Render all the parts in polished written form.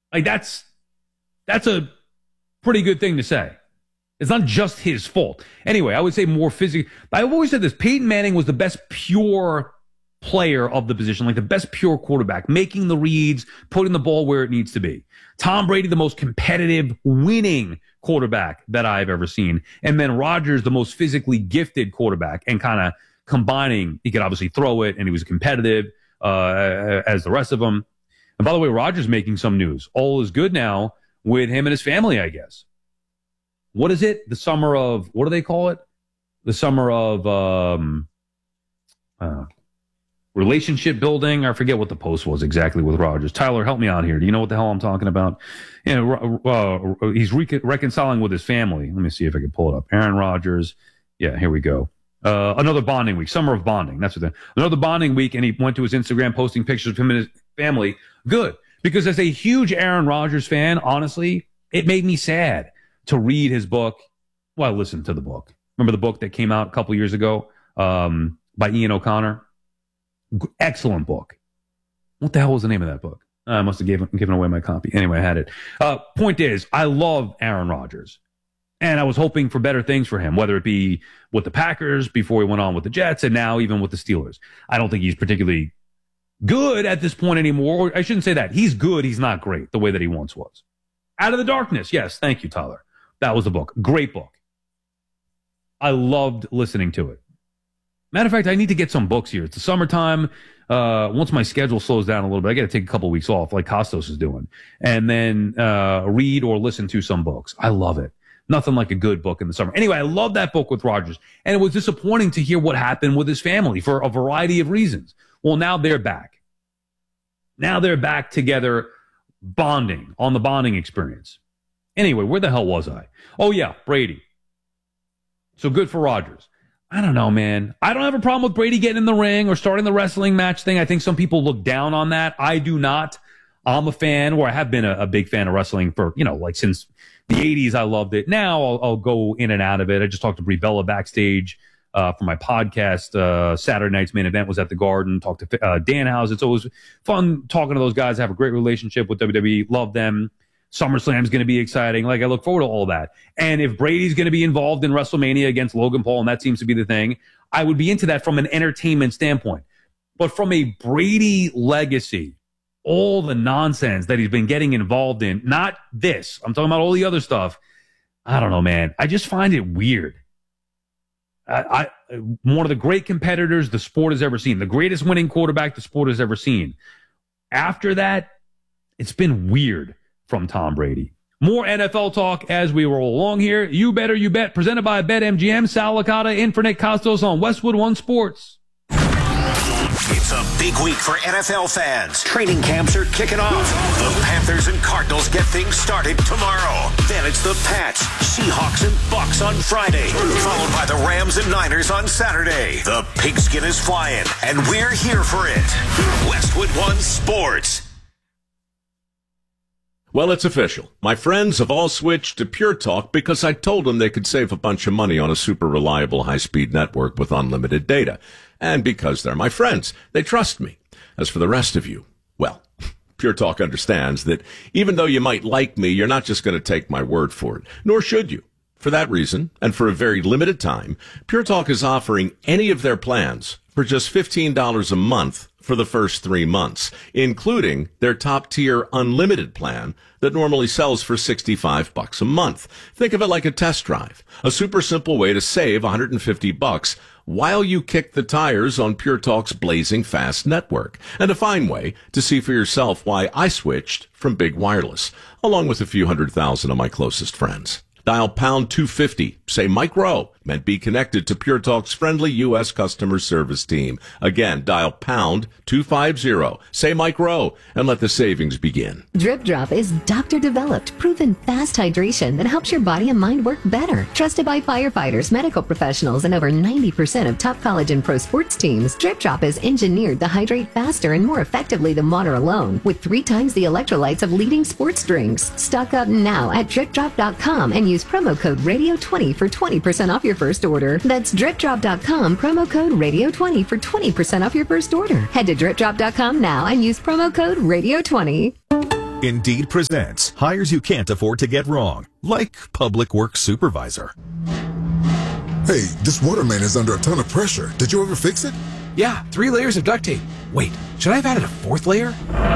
Like that's a pretty good thing to say. It's not just his fault. Anyway, I would say more physical. I've always said this. Peyton Manning was the best pure player of the position, like the best pure quarterback, making the reads, putting the ball where it needs to be. Tom Brady, the most competitive, winning quarterback that I've ever seen. And then Rodgers, the most physically gifted quarterback, and kind of combining, he could obviously throw it, and he was competitive as the rest of them. And by the way, Rodgers making some news. All is good now with him and his family, I guess. What is it? The summer of, what do they call it? The summer of relationship building. I forget what the post was exactly with Rodgers. Tyler, help me out here. Do you know what the hell I'm talking about? He's reconciling with his family. Let me see if I can pull it up. Aaron Rodgers. Yeah, here we go. Another bonding week. Summer of bonding. That's what another bonding week, and he went to his Instagram posting pictures of him and his family. Good. Because as a huge Aaron Rodgers fan, honestly, it made me sad to read his book. Well, listen to the book. Remember the book that came out a couple years ago by Ian O'Connor? Excellent book. What the hell was the name of that book? I must have given away my copy. Anyway, I had it. Point is, I love Aaron Rodgers. And I was hoping for better things for him, whether it be with the Packers before he went on with the Jets and now even with the Steelers. I don't think he's particularly good at this point anymore. I shouldn't say that. He's good. He's not great the way that he once was. Out of the Darkness. Yes. Thank you, Tyler. That was the book. Great book. I loved listening to it. Matter of fact, I need to get some books here. It's the summertime. Once my schedule slows down a little bit, I got to take a couple weeks off like Costos is doing and then read or listen to some books. I love it. Nothing like a good book in the summer. Anyway, I love that book with Rodgers. And it was disappointing to hear what happened with his family for a variety of reasons. Well, now they're back. Now they're back together bonding on the bonding experience. Anyway, where the hell was I? Oh, yeah, Brady. So good for Rodgers. I don't know, man. I don't have a problem with Brady getting in the ring or starting the wrestling match thing. I think some people look down on that. I do not. I'm a fan, or I have been a big fan of wrestling for, like since the 80s. I loved it. Now I'll go in and out of it. I just talked to Brie Bella backstage for my podcast. Saturday night's main event was at the Garden. Talked to Danhausen. It's always fun talking to those guys. I have a great relationship with WWE. Love them. SummerSlam's going to be exciting. Like, I look forward to all that. And if Brady's going to be involved in WrestleMania against Logan Paul, and that seems to be the thing, I would be into that from an entertainment standpoint. But from a Brady legacy, all the nonsense that he's been getting involved in, not this, I'm talking about all the other stuff, I don't know, man. I just find it weird. One of the great competitors the sport has ever seen, the greatest winning quarterback the sport has ever seen. After that, it's been weird from Tom Brady. More NFL talk as we roll along here. You Better You Bet, presented by BetMGM. Sal Licata in for Nick Costos on Westwood One Sports. It's a big week for NFL fans. Training camps are kicking off. The Panthers and Cardinals get things started tomorrow. Then it's the Pats, Seahawks, and Bucks on Friday, followed by the Rams and Niners on Saturday. The pigskin is flying, and we're here for it. Westwood One Sports. Well, it's official. My friends have all switched to Pure Talk because I told them they could save a bunch of money on a super reliable high-speed network with unlimited data. And because they're my friends, they trust me. As for the rest of you, well, Pure Talk understands that even though you might like me, you're not just going to take my word for it, nor should you. For that reason, and for a very limited time, Pure Talk is offering any of their plans for just $15 a month for the first 3 months, including their top-tier unlimited plan that normally sells for $65 a month. Think of it like a test drive, a super simple way to save $150 while you kick the tires on Pure Talk's blazing fast network, and a fine way to see for yourself why I switched from big wireless, along with a few 100,000 of my closest friends. Dial pound 250, say Mike Rowe, and be connected to Pure Talk's friendly U.S. customer service team. Again, dial pound 250, say Mike Rowe, and let the savings begin. Drip Drop is doctor-developed, proven fast hydration that helps your body and mind work better. Trusted by firefighters, medical professionals, and over 90% of top college and pro sports teams, Drip Drop is engineered to hydrate faster and more effectively than water alone, with 3 times the electrolytes of leading sports drinks. Stock up now at dripdrop.com and use promo code RADIO20 for 20% off your first order. That's dripdrop.com, promo code RADIO20 for 20% off your first order. Head to dripdrop.com now and use promo code RADIO20. Indeed presents hires you can't afford to get wrong, like public works supervisor. Hey, this water main is under a ton of pressure. Did you ever fix it? Yeah, 3 layers of duct tape. Wait, should I have added a 4th layer?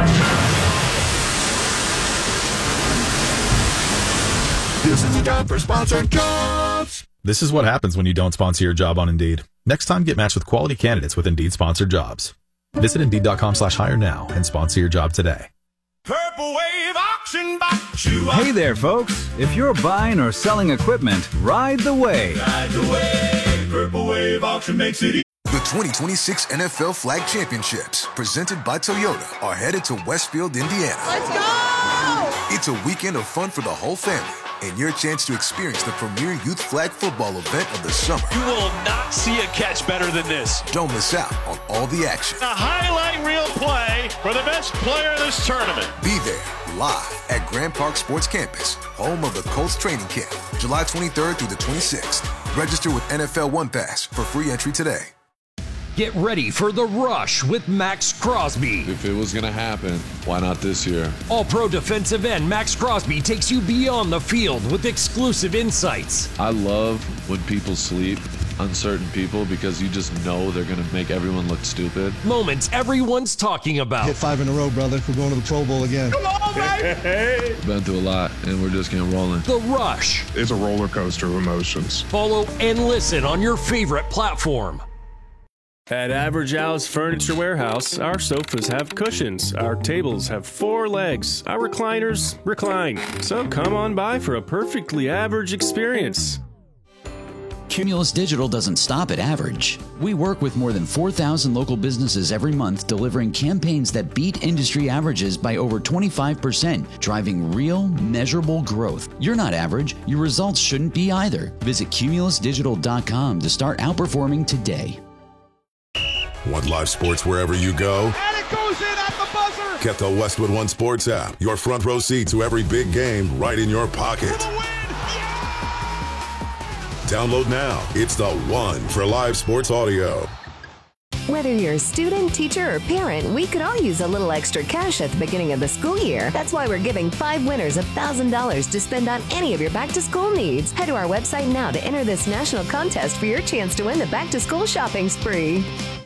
This is a job for Sponsored Jobs. This is what happens when you don't sponsor your job on Indeed. Next time, get matched with quality candidates with Indeed sponsored jobs. Visit Indeed.com/hire now and sponsor your job today. Purple Wave Auction Box. Hey there, folks. If you're buying or selling equipment, ride the wave. Ride the wave. Purple Wave Auction makes it easy. The 2026 NFL Flag Championships, presented by Toyota, are headed to Westfield, Indiana. Let's go! It's a weekend of fun for the whole family, and your chance to experience the premier youth flag football event of the summer. You will not see a catch better than this. Don't miss out on all the action. A highlight reel play for the best player of this tournament. Be there, live at Grand Park Sports Campus, home of the Colts training camp, July 23rd through the 26th. Register with NFL One Pass for free entry today. Get ready for The Rush with Max Crosby. If it was going to happen, why not this year? All-pro defensive end Max Crosby takes you beyond the field with exclusive insights. I love when people sleep on certain people because you just know they're going to make everyone look stupid. Moments everyone's talking about. Hit 5 in a row, brother. We're going to the Pro Bowl again. Come on, baby! Been through a lot, and we're just getting rolling. The Rush. It's a roller coaster of emotions. Follow and listen on your favorite platform. At Average Al's Furniture Warehouse, our sofas have cushions, our tables have 4 legs, our recliners recline. So come on by for a perfectly average experience. Cumulus Digital doesn't stop at average. We work with more than 4,000 local businesses every month, delivering campaigns that beat industry averages by over 25%, driving real, measurable growth. You're not average. Your results shouldn't be either. Visit cumulusdigital.com to start outperforming today. Want live sports wherever you go? And it goes in at the buzzer. Get the Westwood One Sports app. Your front row seat to every big game right in your pocket. Download now. It's the one for live sports audio. Whether you're a student, teacher, or parent, we could all use a little extra cash at the beginning of the school year. That's why we're giving 5 winners $1,000 to spend on any of your back-to-school needs. Head to our website now to enter this national contest for your chance to win the back-to-school shopping spree.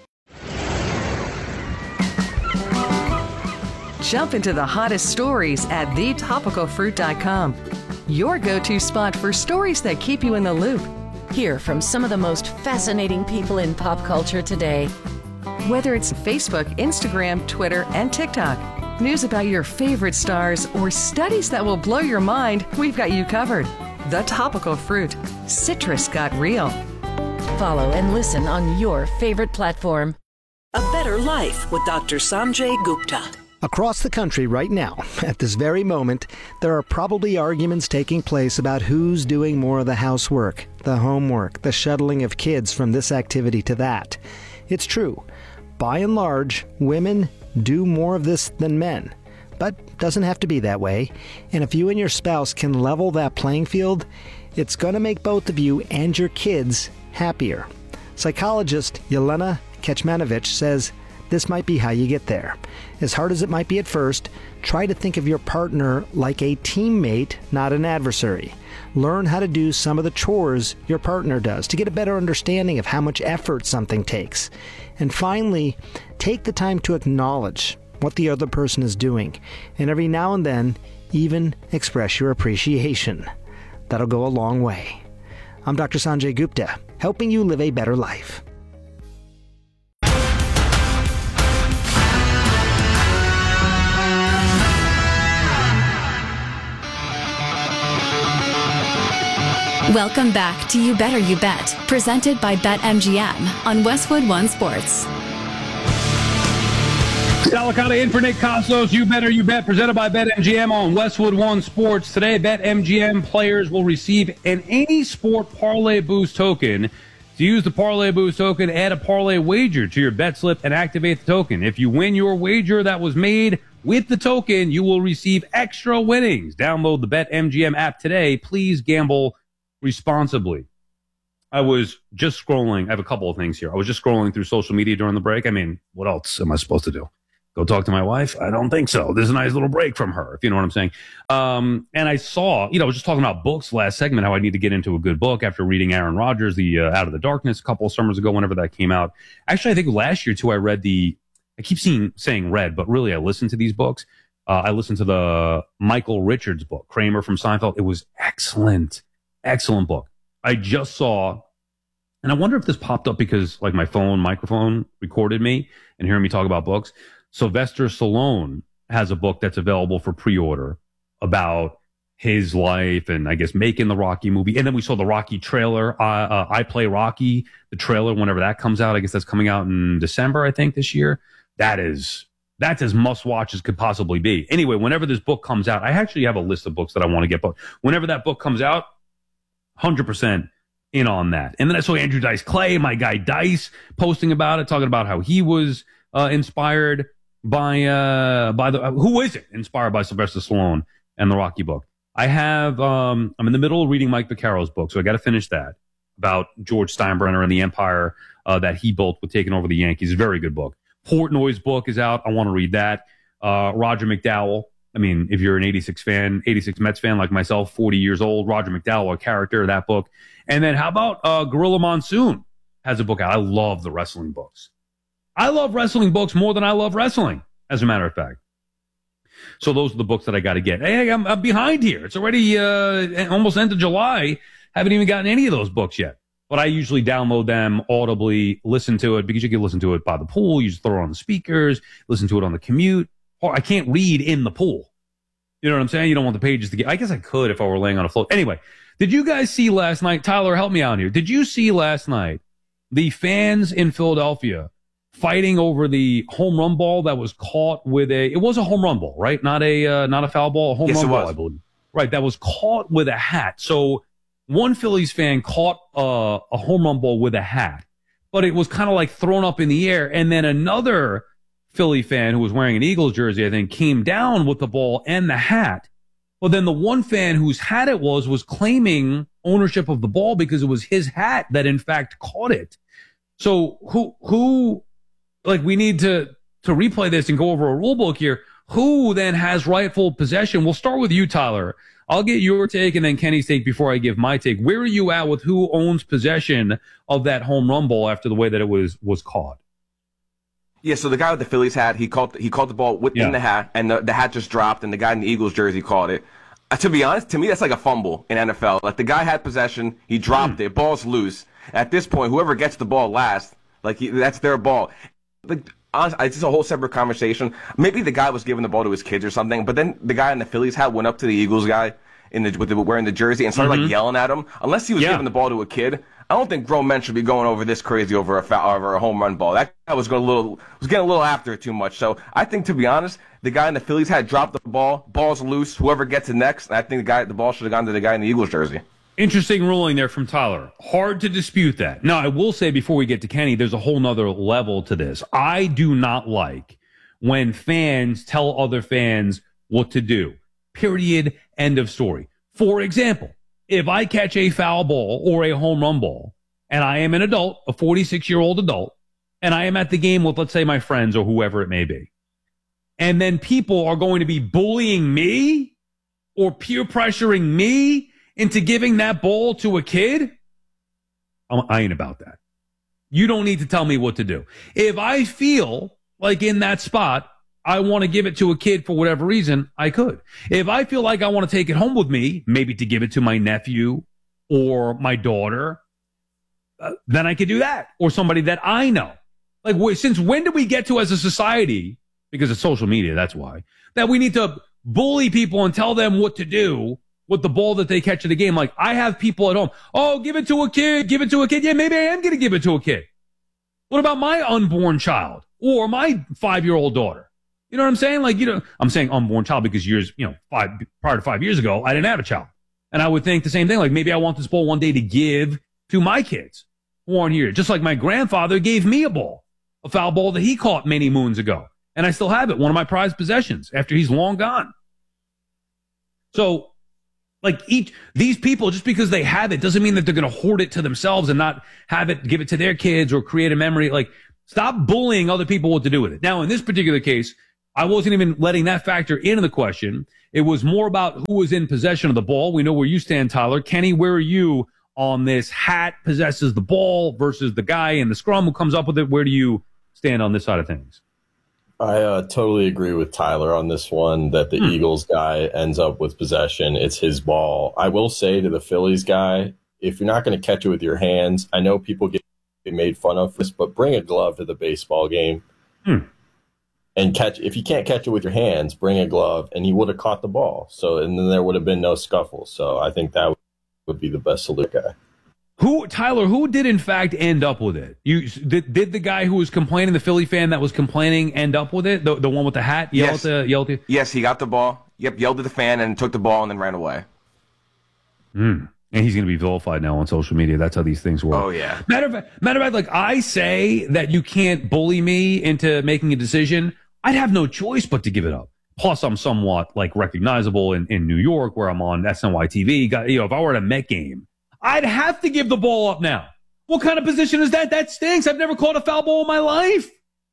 Jump into the hottest stories at thetopicalfruit.com. Your go-to spot for stories that keep you in the loop. Hear from some of the most fascinating people in pop culture today. Whether it's Facebook, Instagram, Twitter, and TikTok, news about your favorite stars, or studies that will blow your mind, we've got you covered. The Topical Fruit. Citrus got real. Follow and listen on your favorite platform. A Better Life with Dr. Sanjay Gupta. Across the country right now, at this very moment, there are probably arguments taking place about who's doing more of the housework, the homework, the shuttling of kids from this activity to that. It's true. By and large, women do more of this than men. But doesn't have to be that way. And if you and your spouse can level that playing field, it's going to make both of you and your kids happier. Psychologist Yelena Kecmanovic says this might be how you get there. As hard as it might be at first, try to think of your partner like a teammate, not an adversary. Learn how to do some of the chores your partner does to get a better understanding of how much effort something takes. And finally, take the time to acknowledge what the other person is doing, and every now and then, even express your appreciation. That'll go a long way. I'm Dr. Sanjay Gupta, helping you live a better life. Welcome back to You Better You Bet, presented by BetMGM on Westwood One Sports. Salicata in for Nick Costos. You Better You Bet, presented by BetMGM on Westwood One Sports. Today, BetMGM players will receive an Any Sport Parlay Boost token. To use the Parlay Boost token, add a parlay wager to your bet slip and activate the token. If you win your wager that was made with the token, you will receive extra winnings. Download the BetMGM app today. Please gamble responsibly. I was just scrolling. I have a couple of things here. I was just scrolling through social media during the break. I mean, what else am I supposed to do? Go talk to my wife? I don't think so. There's a nice little break from her, if you know what I'm saying. And I saw, I was just talking about books last segment, how I need to get into a good book after reading Aaron Rodgers, the Out of the Darkness, a couple of summers ago, whenever that came out. Actually, I think last year, too, I read I keep saying read, but really I listened to these books. I listened to the Michael Richards book, Kramer from Seinfeld. It was excellent. Excellent book. I just saw, and I wonder if this popped up because like my phone microphone recorded me and hearing me talk about books. Sylvester Stallone has a book that's available for pre-order about his life and I guess making the Rocky movie. And then we saw the Rocky trailer. I Play Rocky, the trailer, whenever that comes out. I guess that's coming out in December, I think, this year. That's as must-watch as could possibly be. Anyway, whenever this book comes out, I actually have a list of books that I want to get. But whenever that book comes out, 100% in on that. And then I saw Andrew Dice Clay, my guy Dice, posting about it, talking about how he was inspired by who isn't inspired by Sylvester Stallone and the Rocky book. I have I'm in the middle of reading Mike Vaccaro's book, so I got to finish that about George Steinbrenner and the empire that he built with taking over the Yankees. Very good book. Portnoy's book is out. I want to read that. Roger McDowell. I mean, if you're an 86 Mets fan like myself, 40 years old, Roger McDowell, a character of that book. And then how about Gorilla Monsoon has a book out. I love the wrestling books. I love wrestling books more than I love wrestling, as a matter of fact. So those are the books that I got to get. Hey, I'm behind here. It's already almost end of July. Haven't even gotten any of those books yet. But I usually download them audibly, listen to it, because you can listen to it by the pool. You just throw it on the speakers, listen to it on the commute. Or I can't read in the pool. You know what I'm saying? You don't want the pages to get... I guess I could if I were laying on a float. Anyway, did you guys see last night... Tyler, help me out here. Did you see last night the fans in Philadelphia fighting over the home run ball that was caught with a... It was a home run ball, right? Not a foul ball, a home run ball, I believe. Right, that was caught with a hat. So one Phillies fan caught a home run ball with a hat, but it was kind of like thrown up in the air. And then another Philly fan who was wearing an Eagles jersey, I think, came down with the ball and the hat. But then the one fan whose hat it was claiming ownership of the ball because it was his hat that in fact caught it. So who like we need to replay this and go over a rule book here. Who then has rightful possession? We'll start with you, Tyler. I'll get your take and then Kenny's take before I give my take. Where are you at with who owns possession of that home run ball after the way that it was caught? Yeah, so the guy with the Phillies hat, he caught the ball within the hat, and the hat just dropped, and the guy in the Eagles jersey caught it. To be honest, to me, that's like a fumble in NFL. Like, the guy had possession, he dropped it, ball's loose. At this point, whoever gets the ball last, that's their ball. Like, honestly, it's just a whole separate conversation. Maybe the guy was giving the ball to his kids or something, but then the guy in the Phillies hat went up to the Eagles guy wearing the jersey and started yelling at him. Unless he was giving the ball to a kid, I don't think grown men should be going over this crazy over a home run ball. That guy was getting a little after it too much. So I think, to be honest, the guy in the Phillies hat dropped the ball. Ball's loose. Whoever gets it next, I think the ball should have gone to the guy in the Eagles jersey. Interesting ruling there from Tyler. Hard to dispute that. Now, I will say before we get to Kenny, there's a whole nother level to this. I do not like when fans tell other fans what to do. Period. End of story. For example, if I catch a foul ball or a home run ball, and I am an adult, a 46-year-old adult, and I am at the game with, let's say, my friends or whoever it may be, and then people are going to be bullying me or peer pressuring me into giving that ball to a kid, I ain't about that. You don't need to tell me what to do. If I feel like in that spot, I want to give it to a kid for whatever reason, I could. If I feel like I want to take it home with me, maybe to give it to my nephew or my daughter, then I could do that. Or somebody that I know. Like, since when did we get to as a society, because of social media, that's why, that we need to bully people and tell them what to do with the ball that they catch in the game? Like, I have people at home. Oh, give it to a kid. Give it to a kid. Yeah, maybe I am going to give it to a kid. What about my unborn child or my 5-year-old daughter? You know what I'm saying? Like, I'm saying unborn child because prior to 5 years ago, I didn't have a child. And I would think the same thing. Like, maybe I want this ball one day to give to my kids who aren't here. Just like my grandfather gave me a foul ball that he caught many moons ago. And I still have it. One of my prized possessions after he's long gone. So, like, these people, just because they have it doesn't mean that they're going to hoard it to themselves and not give it to their kids or create a memory. Like, Stop bullying other people what to do with it. Now, in this particular case, I wasn't even letting that factor into the question. It was more about who was in possession of the ball. We know where you stand, Tyler. Kenny, where are you on this? Hat possesses the ball versus the guy in the scrum who comes up with it. Where do you stand on this side of things? I totally agree with Tyler on this one, that the Eagles guy ends up with possession. It's his ball. I will say to the Phillies guy, if you're not going to catch it with your hands, I know people get made fun of for this, but bring a glove to the baseball game and catch. If you can't catch it with your hands, bring a glove, and he would have caught the ball. So, and then there would have been no scuffle. So I think that would be the best solution guy. Tyler, who did in fact end up with it? Did the guy who was complaining, the Philly fan that was complaining, end up with it? The one with the hat? Yes, he got the ball. Yep, yelled at the fan and took the ball and then ran away. And he's going to be vilified now on social media. That's how these things work. Oh, yeah. Matter of fact, like I say that you can't bully me into making a decision. I'd have no choice but to give it up. Plus, I'm somewhat like recognizable in New York where I'm on SNY TV. If I were at a Met game, I'd have to give the ball up now. What kind of position is that? That stinks. I've never caught a foul ball in my life.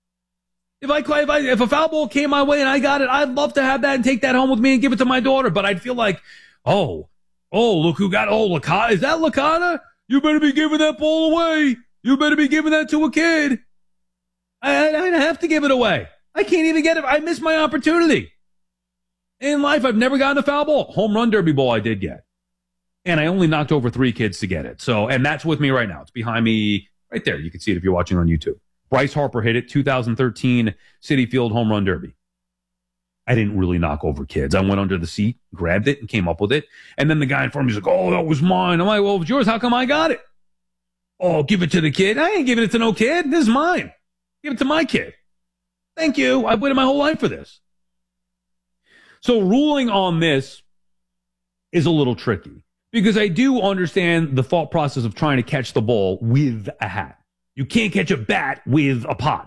If a foul ball came my way and I got it, I'd love to have that and take that home with me and give it to my daughter. But I'd feel like, oh, look who got, Licata. Is that Licata? You better be giving that ball away. You better be giving that to a kid. I'd have to give it away. I can't even get it. I missed my opportunity. In life, I've never gotten a foul ball. Home run derby ball I did get. And I only knocked over 3 kids to get it. So, and that's with me right now. It's behind me right there. You can see it if you're watching on YouTube. Bryce Harper hit it, 2013 Citi Field home run derby. I didn't really knock over kids. I went under the seat, grabbed it, and came up with it. And then the guy in front of me was like, oh, that was mine. I'm like, well, if it's yours, how come I got it? Oh, give it to the kid. I ain't giving it to no kid. This is mine. Give it to my kid. Thank you. I've waited my whole life for this. So ruling on this is a little tricky because I do understand the thought process of trying to catch the ball with a hat. You can't catch a bat with a pot.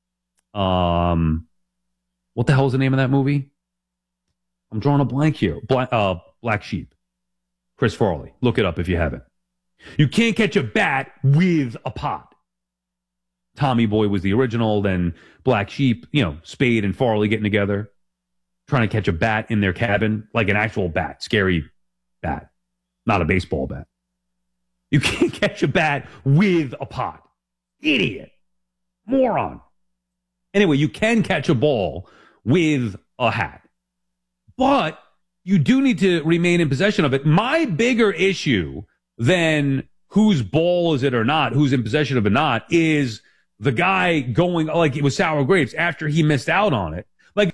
What the hell is the name of that movie? I'm drawing a blank here. Black Sheep. Chris Farley. Look it up if you haven't. You can't catch a bat with a pot. Tommy Boy was the original, then Black Sheep, Spade and Farley getting together, trying to catch a bat in their cabin, like an actual bat, scary bat, not a baseball bat. You can't catch a bat with a pot. Idiot. Moron. Anyway, you can catch a ball with a hat. But you do need to remain in possession of it. My bigger issue than whose ball is it or not, who's in possession of it or not, is the guy going like it was sour grapes after he missed out on it. Like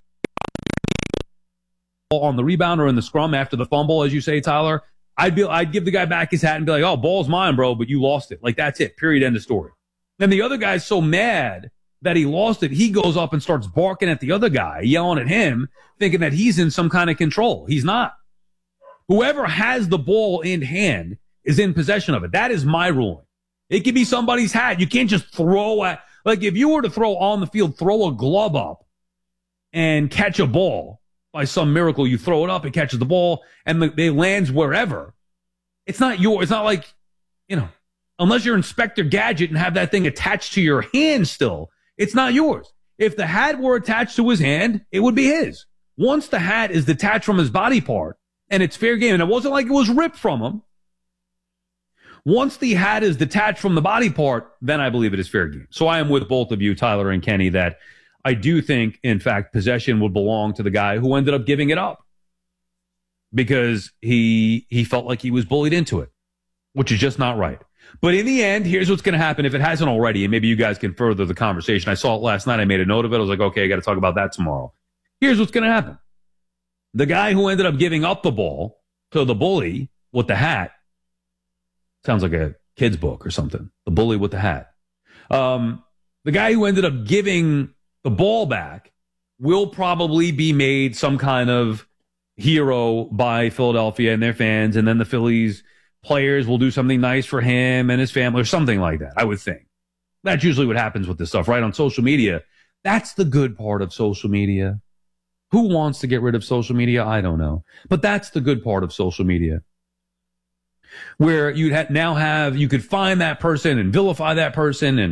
on the rebound or in the scrum after the fumble, as you say, Tyler, I'd give the guy back his hat and be like, oh, ball's mine, bro, but you lost it. Like, that's it. Period. End of story. Then the other guy's so mad that he lost it, he goes up and starts barking at the other guy, yelling at him, thinking that he's in some kind of control. He's not. Whoever has the ball in hand is in possession of it. That is my ruling. It could be somebody's hat. You can't just throw at, like if you were to throw on the field, throw a glove up and catch a ball by some miracle, you throw it up, it catches the ball and it lands wherever. It's not yours. It's not like, unless you're Inspector Gadget and have that thing attached to your hand still, it's not yours. If the hat were attached to his hand, it would be his. Once the hat is detached from his body part and it's fair game, and it wasn't like it was ripped from him. Once the hat is detached from the body part, then I believe it is fair game. So I am with both of you, Tyler and Kenny, that I do think, in fact, possession would belong to the guy who ended up giving it up because he felt like he was bullied into it, which is just not right. But in the end, here's what's going to happen if it hasn't already, and maybe you guys can further the conversation. I saw it last night. I made a note of it. I was like, okay, I got to talk about that tomorrow. Here's what's going to happen. The guy who ended up giving up the ball to the bully with the hat, sounds like a kid's book or something, the bully with the hat. The guy who ended up giving the ball back will probably be made some kind of hero by Philadelphia and their fans, and then the Phillies players will do something nice for him and his family or something like that, I would think. That's usually what happens with this stuff, right? On social media. That's the good part of social media. Who wants to get rid of social media? I don't know. But that's the good part of social media. Where you'd now have, you could find that person and vilify that person and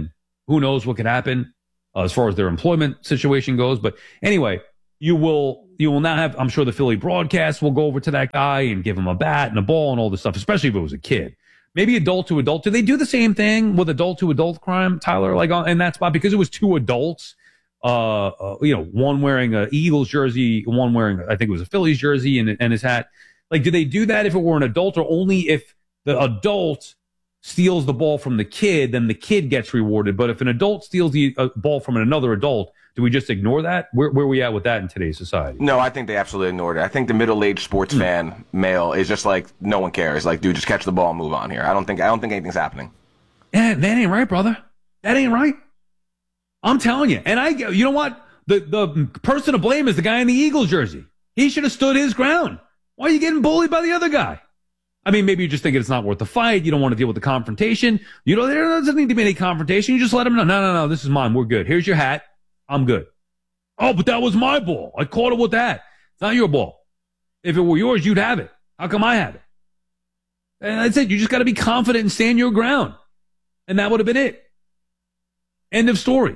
Who knows what could happen as far as their employment situation goes. But anyway, you will now have, I'm sure the Philly broadcast will go over to that guy and give him a bat and a ball and all this stuff, especially if it was a kid. Maybe adult to adult. Do they do the same thing with adult to adult crime, Tyler? Like in that spot, because it was two adults, one wearing a Eagles jersey, one wearing, I think it was a Phillies jersey and his hat. Like, do they do that if it were an adult, or only if the adult steals the ball from the kid, then the kid gets rewarded? But if an adult steals the ball from another adult, do we just ignore that? Where are we at with that in today's society? No, I think they absolutely ignored it. I think the middle-aged sports fan male is just like, no one cares. Like, dude, just catch the ball and move on here. I don't think anything's happening. Yeah, that ain't right, brother. That ain't right. I'm telling you. And you know what? The person to blame is the guy in the Eagles jersey. He should have stood his ground. Why are you getting bullied by the other guy? I mean, maybe you're just thinking it's not worth the fight. You don't want to deal with the confrontation. There doesn't need to be any confrontation. You just let him know, no, this is mine. We're good. Here's your hat. I'm good. Oh, but that was my ball. I caught it with that. It's not your ball. If it were yours, you'd have it. How come I have it? And that's it. You just got to be confident and stand your ground. And that would have been it. End of story.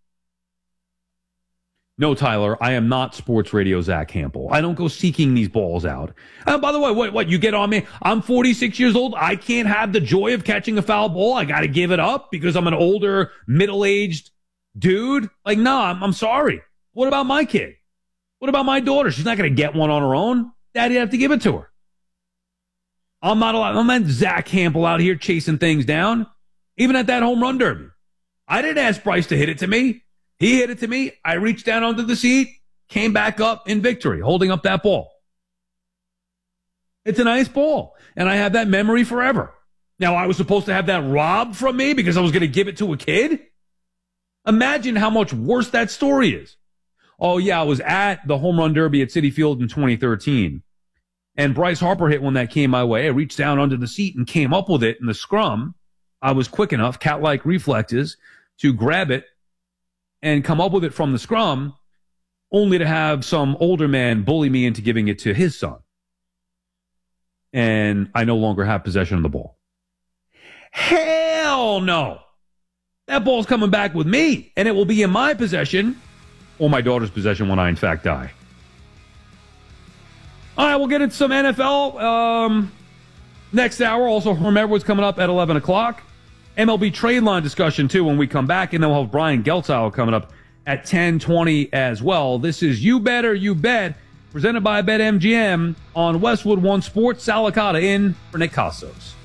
No, Tyler, I am not sports radio Zach Campbell. I don't go seeking these balls out. By the way, what you get on me? I'm 46 years old. I can't have the joy of catching a foul ball. I got to give it up because I'm an older, middle-aged dude. Like, no, I'm sorry. What about my kid? What about my daughter? She's not going to get one on her own. Daddy have to give it to her. I'm not Zach Campbell out here chasing things down. Even at that home run derby. I didn't ask Bryce to hit it to me. He hit it to me. I reached down onto the seat, came back up in victory, holding up that ball. It's a nice ball, and I have that memory forever. Now, I was supposed to have that robbed from me because I was going to give it to a kid? Imagine how much worse that story is. Oh, yeah, I was at the home run derby at Citi Field in 2013, and Bryce Harper hit one that came my way. I reached down under the seat and came up with it in the scrum. I was quick enough, cat-like reflexes, to grab it and come up with it from the scrum, only to have some older man bully me into giving it to his son. And I no longer have possession of the ball. Hell no. That ball's coming back with me, and it will be in my possession or my daughter's possession when I, in fact, die. All right, we'll get into some NFL next hour. Also, remember what's coming up at 11 o'clock. MLB trade line discussion, too, when we come back. And then we'll have Brian Geltzau coming up at 10:20 as well. This is You Better You Bet, presented by BetMGM on Westwood One Sports. Sal Licata in for Nick Costos.